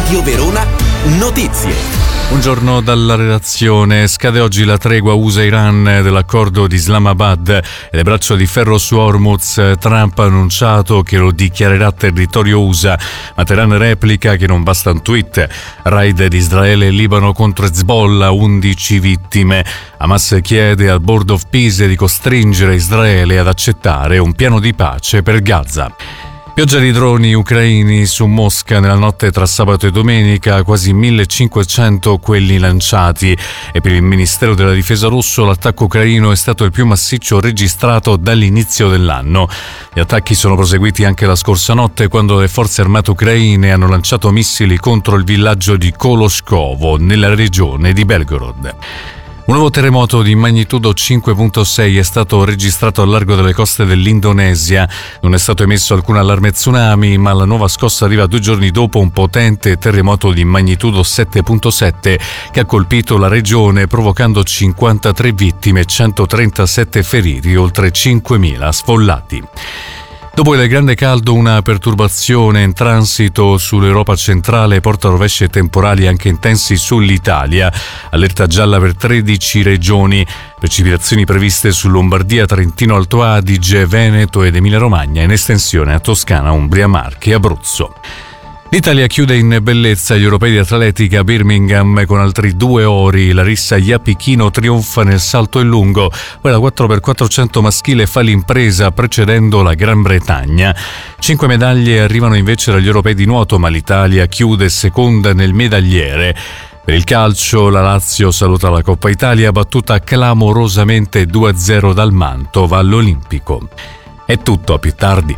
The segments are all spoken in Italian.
Radio Verona Notizie. Buongiorno dalla redazione. Scade oggi la tregua USA-Iran dell'accordo di Islamabad e le braccia di ferro su Hormuz. Trump ha annunciato che lo dichiarerà territorio USA, ma Teheran replica che non basta un tweet. Raid di Israele e Libano contro Hezbollah, 11 vittime. Hamas chiede al Board of Peace di costringere Israele ad accettare un piano di pace per Gaza. Pioggia di droni ucraini su Mosca nella notte tra sabato e domenica, quasi 1500 quelli lanciati, e per il Ministero della Difesa russo l'attacco ucraino è stato il più massiccio registrato dall'inizio dell'anno. Gli attacchi sono proseguiti anche la scorsa notte, quando le forze armate ucraine hanno lanciato missili contro il villaggio di Koloshkovo nella regione di Belgorod. Un nuovo terremoto di magnitudo 5.6 è stato registrato al largo delle coste dell'Indonesia. Non è stato emesso alcun allarme tsunami, ma la nuova scossa arriva 2 giorni dopo un potente terremoto di magnitudo 7.7 che ha colpito la regione, provocando 53 vittime e 137 feriti, oltre 5.000 sfollati. Dopo il grande caldo, una perturbazione in transito sull'Europa centrale porta rovesci e temporali anche intensi sull'Italia. Allerta gialla per 13 regioni. Precipitazioni previste su Lombardia, Trentino, Alto Adige, Veneto ed Emilia-Romagna, in estensione a Toscana, Umbria, Marche e Abruzzo. L'Italia chiude in bellezza gli europei di atletica a Birmingham con altri 2 ori. Larissa Iapichino trionfa nel salto in lungo, poi la 4x400 maschile fa l'impresa precedendo la Gran Bretagna. 5 medaglie arrivano invece dagli europei di nuoto, ma l'Italia chiude seconda nel medagliere. Per il calcio, la Lazio saluta la Coppa Italia, battuta clamorosamente 2-0 dal Mantova all'Olimpico. È tutto, a più tardi.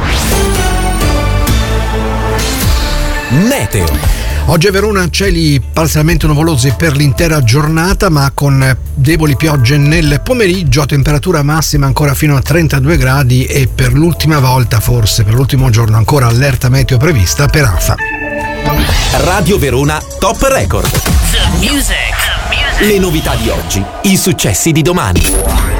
Meteo. Oggi a Verona cieli parzialmente nuvolosi per l'intera giornata, ma con deboli piogge nel pomeriggio, temperatura massima ancora fino a 32 gradi e per l'ultima volta, forse per l'ultimo giorno, ancora allerta meteo prevista per AFA. Radio Verona Top Record. The music. Le novità di oggi, i successi di domani.